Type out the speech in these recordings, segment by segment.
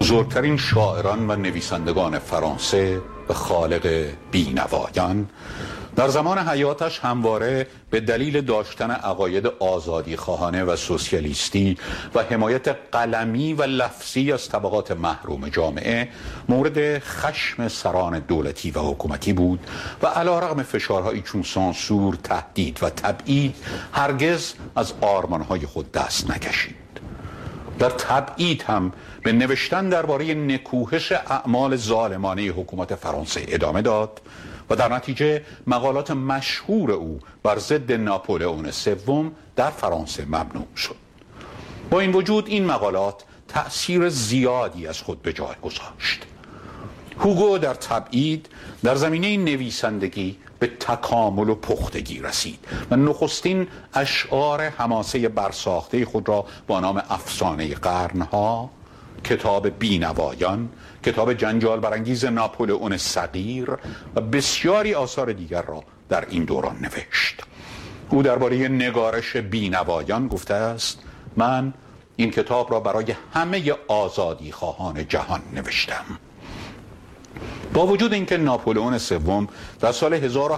بزرگترین شاعران و نویسندگان فرانسه و خالق بینوایان، در زمان حیاتش همواره به دلیل داشتن عقاید آزادی خواهانه و سوسیالیستی و حمایت قلمی و لفظی از طبقات محروم جامعه مورد خشم سران دولتی و حکومتی بود و علیرغم فشارهایی چون سانسور، تهدید و تبعید هرگز از آرمانهای خود دست نکشید. در تبعید هم به نوشتن درباره نکوهش اعمال ظالمانه حکومت فرانسه ادامه داد و در نتیجه مقالات مشهور او بر ضد ناپولئون سوم در فرانسه ممنوع شد. با این وجود این مقالات تأثیر زیادی از خود به جای گذاشت. هوگو در تبعید در زمینه نویسندگی به تکامل و پختگی رسید و نخستین اشعار حماسه برساخته خود را با نام افسانه قرنها، کتاب بینوایان، کتاب جنجال برانگیز ناپولئون صغیر و بسیاری آثار دیگر را در این دوران نوشت. او درباره نگارش بینوایان گفته است: من این کتاب را برای همه آزادی خواهان جهان نوشتم. با وجود اینکه ناپولئون سوم در سال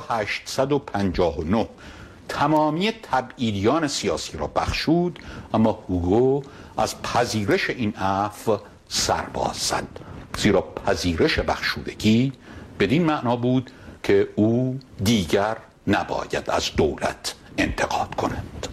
1859 تمامی تبعیدیان سیاسی را بخشود، اما هوگو از پذیرش این عفو سرباز زد، زیرا پذیرش بخشودگی بدین معنا بود که او دیگر نباید از دولت انتقاد کند.